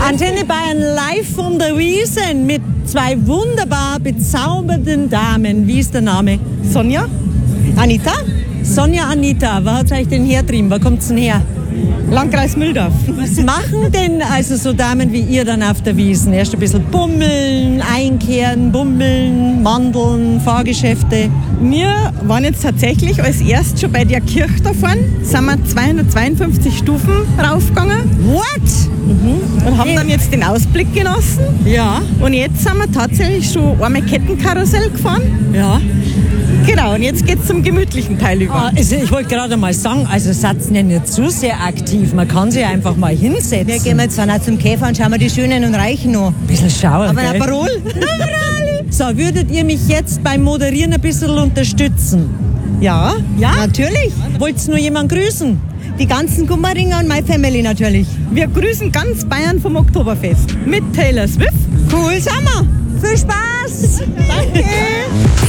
Antenne Bayern live von der Wiesn mit zwei wunderbar bezaubernden Damen. Wie ist der Name? Sonja. Anita. Sonja, Anita. Wo hat euch denn hertrieben? Wo kommt's denn her? Landkreis Mühldorf. Was machen denn also so Damen wie ihr dann auf der Wiesn? Erst ein bisschen bummeln, einkehren, bummeln, Mandeln, Fahrgeschäfte. Wir waren jetzt tatsächlich als erst schon bei der Kirche da vorne, sind wir 252 Stufen raufgegangen. What? Und haben dann jetzt den Ausblick genossen. Ja. Und jetzt sind wir tatsächlich schon einmal Kettenkarussell gefahren. Ja. Genau, und jetzt geht's zum gemütlichen Teil über. Also ich wollte gerade mal sagen, also seid ihr nicht zu sehr aktiv. Man kann sich einfach mal hinsetzen. Wir gehen jetzt dann auch zum Käfer und schauen wir die Schönen und Reichen an. Ein bisschen schauen, Aber ein gell? Aperol? So, würdet ihr mich jetzt beim Moderieren ein bisschen unterstützen? Ja, Ja? Natürlich. Wollt ihr nur jemanden grüßen? Die ganzen Gummeringer und My Family natürlich. wir grüßen ganz Bayern vom Oktoberfest mit Taylor Swift. Cool, sind wir. Viel Spaß!